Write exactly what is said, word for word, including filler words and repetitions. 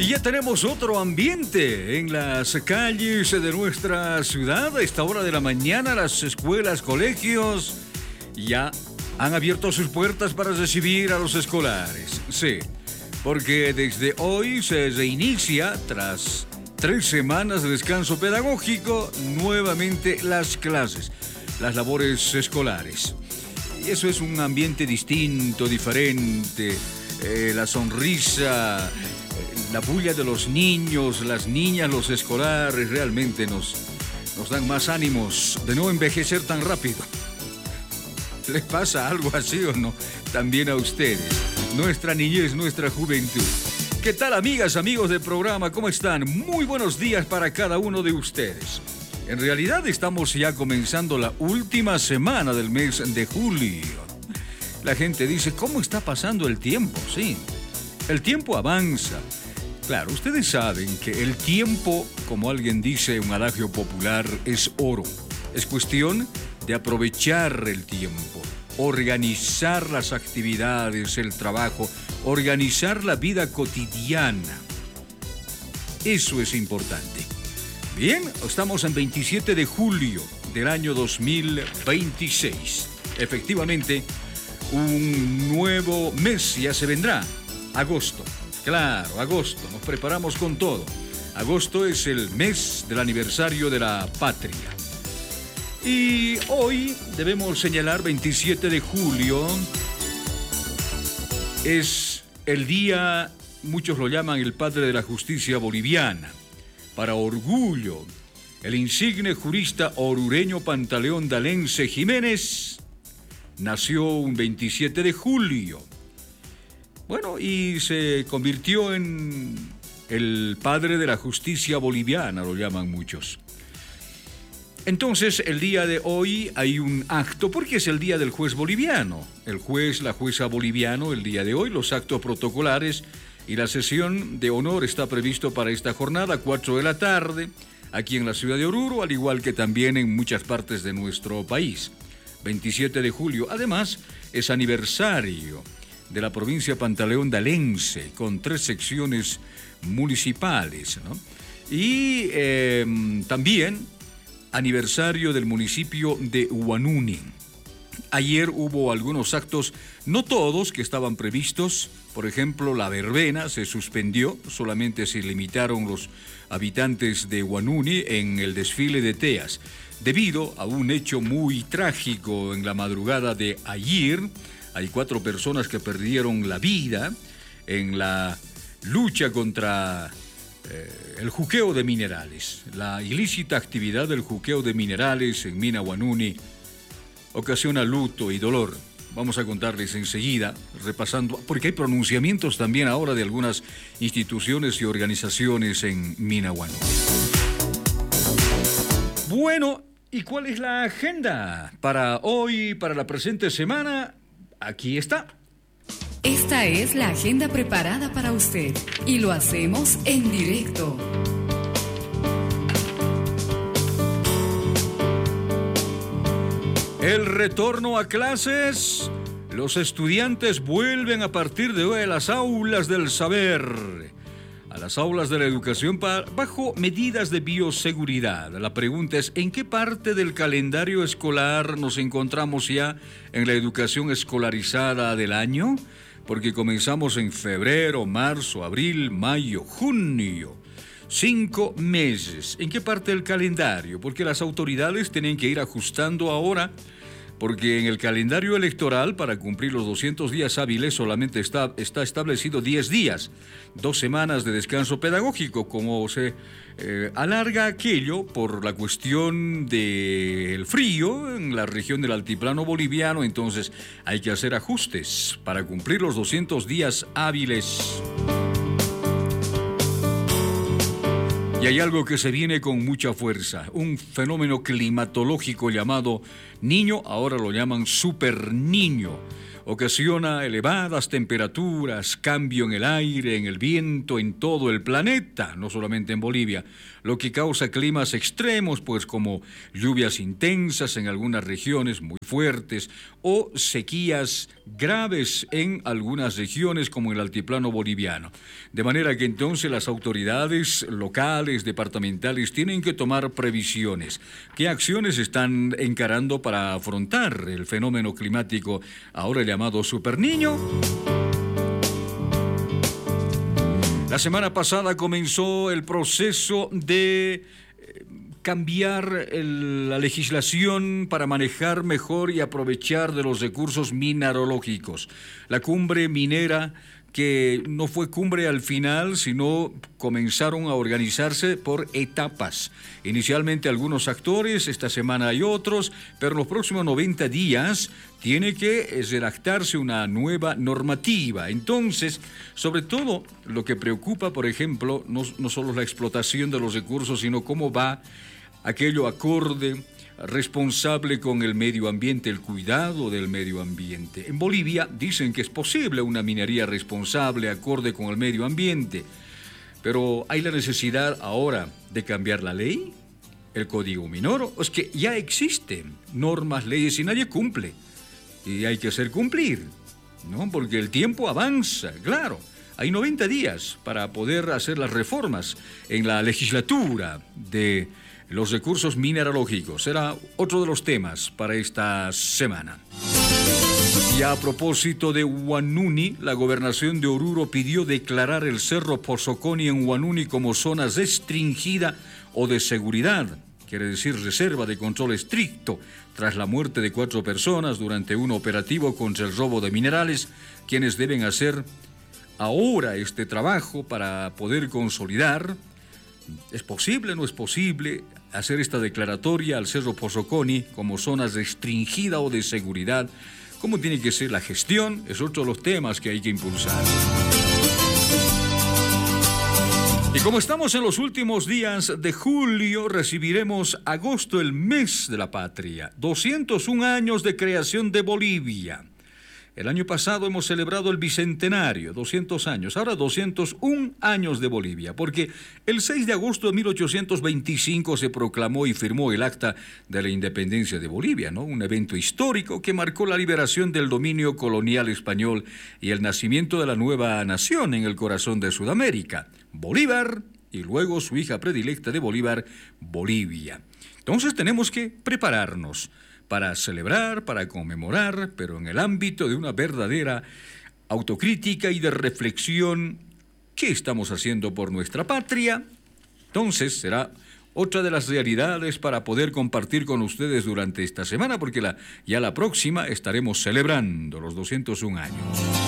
Y ya tenemos otro ambiente en las calles de nuestra ciudad. A esta hora de la mañana, las escuelas, colegios ya han abierto sus puertas para recibir a los escolares. Sí, porque desde hoy se reinicia, tras tres semanas de descanso pedagógico, nuevamente las clases, las labores escolares. Y eso es un ambiente distinto, diferente. Eh, la sonrisa, la bulla de los niños, las niñas, los escolares, realmente nos, nos dan más ánimos de no envejecer tan rápido. ¿Les pasa algo así o no? También a ustedes. Nuestra niñez, nuestra juventud. ¿Qué tal, amigas, amigos del programa? ¿Cómo están? Muy buenos días para cada uno de ustedes. En realidad estamos ya comenzando la última semana del mes de julio. La gente dice, ¿cómo está pasando el tiempo? Sí, el tiempo avanza. Claro, ustedes saben que el tiempo, como alguien dice, un adagio popular, es oro. Es cuestión de aprovechar el tiempo, organizar las actividades, el trabajo, organizar la vida cotidiana. Eso es importante. Bien, estamos en veintisiete de julio del año dos mil veintiséis. Efectivamente, un nuevo mes ya se vendrá, agosto. Claro, agosto, nos preparamos con todo. Agosto es el mes del aniversario de la patria. Y hoy debemos señalar, veintisiete de julio, es el día, muchos lo llaman el padre de la justicia boliviana. Para orgullo, el insigne jurista orureño Pantaleón D'Alence Jiménez nació un veintisiete de julio. Bueno, y se convirtió en el padre de la justicia boliviana, lo llaman muchos. Entonces, el día de hoy hay un acto, porque es el día del juez boliviano. El juez, la jueza boliviano, el día de hoy, los actos protocolares y la sesión de honor está previsto para esta jornada, cuatro de la tarde, aquí en la ciudad de Oruro, al igual que también en muchas partes de nuestro país. veintisiete de julio, además, es aniversario de la provincia Pantaleón D'Alence, con tres secciones municipales, ¿no? Y eh, también aniversario del municipio de Huanuni. Ayer hubo algunos actos, no todos, que estaban previstos. Por ejemplo, la verbena se suspendió, solamente se limitaron los habitantes de Huanuni en el desfile de teas, debido a un hecho muy trágico en la madrugada de ayer. Hay cuatro personas que perdieron la vida en la lucha contra eh, el juqueo de minerales. La ilícita actividad del juqueo de minerales en Mina Huanuni ocasiona luto y dolor. Vamos a contarles enseguida, repasando, porque hay pronunciamientos también ahora de algunas instituciones y organizaciones en Mina Huanuni. Bueno, ¿y cuál es la agenda para hoy, para la presente semana? Aquí está. Esta es la agenda preparada para usted y lo hacemos en directo. El retorno a clases. Los estudiantes vuelven a partir de hoy a las aulas del saber, a las aulas de la educación bajo medidas de bioseguridad. La pregunta es, ¿en qué parte del calendario escolar nos encontramos ya en la educación escolarizada del año? Porque comenzamos en febrero, marzo, abril, mayo, junio. Cinco meses. ¿En qué parte del calendario? Porque las autoridades tienen que ir ajustando ahora, porque en el calendario electoral, para cumplir los doscientos días hábiles, solamente está, está establecido diez días, dos semanas de descanso pedagógico. Como se eh, alarga aquello por la cuestión del frío en la región del altiplano boliviano, entonces hay que hacer ajustes para cumplir los doscientos días hábiles. Y hay algo que se viene con mucha fuerza, un fenómeno climatológico llamado Niño, ahora lo llaman Super Niño. ocasiona elevadas temperaturas, cambio en el aire, en el viento, en todo el planeta, no solamente en Bolivia, lo que causa climas extremos, pues como lluvias intensas en algunas regiones muy fuertes o sequías graves en algunas regiones como el altiplano boliviano. De manera que entonces las autoridades locales, departamentales, tienen que tomar previsiones. ¿Qué acciones están encarando para afrontar el fenómeno climático ahora llamado Superniño? La semana pasada comenzó el proceso de cambiar el, la legislación para manejar mejor y aprovechar de los recursos mineralógicos. La cumbre minera, que no fue cumbre al final, sino comenzaron a organizarse por etapas. Inicialmente algunos actores, esta semana hay otros, pero en los próximos noventa días tiene que redactarse una nueva normativa. Entonces, sobre todo, lo que preocupa, por ejemplo, no, no solo la explotación de los recursos, sino cómo va aquello acorde, responsable con el medio ambiente, el cuidado del medio ambiente. En Bolivia dicen que es posible una minería responsable, acorde con el medio ambiente, pero ¿hay la necesidad ahora de cambiar la ley? ¿El código minero? Es que ya existen normas, leyes y nadie cumple. Y hay que hacer cumplir, ¿no? Porque el tiempo avanza, claro. Hay noventa días para poder hacer las reformas en la legislatura de los recursos mineralógicos. Será otro de los temas para esta semana. Y a propósito de Huanuni, la gobernación de Oruro pidió declarar el Cerro Pozoconi en Huanuni como zona restringida o de seguridad, quiere decir reserva de control estricto, tras la muerte de cuatro personas durante un operativo contra el robo de minerales, quienes deben hacer ahora este trabajo para poder consolidar. ¿Es posible o no es posible hacer esta declaratoria al Cerro Pozoconi como zona restringida o de seguridad? ¿Cómo tiene que ser la gestión? Es otro de los temas que hay que impulsar. Y como estamos en los últimos días de julio, recibiremos agosto, el mes de la patria. doscientos un años de creación de Bolivia. El año pasado hemos celebrado el bicentenario, doscientos años, ahora doscientos un años de Bolivia, porque el seis de agosto de mil ochocientos veinticinco se proclamó y firmó el Acta de la Independencia de Bolivia, ¿no? Un evento histórico que marcó la liberación del dominio colonial español y el nacimiento de la nueva nación en el corazón de Sudamérica, Bolívar, y luego su hija predilecta de Bolívar, Bolivia. Entonces tenemos que prepararnos para celebrar, para conmemorar, pero en el ámbito de una verdadera autocrítica y de reflexión. ¿Qué estamos haciendo por nuestra patria? Entonces será otra de las realidades para poder compartir con ustedes durante esta semana, porque la, ya la próxima estaremos celebrando los doscientos un años.